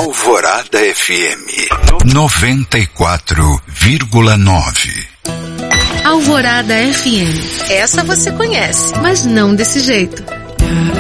Alvorada FM 94,9. Alvorada FM. Essa você conhece, mas não desse jeito.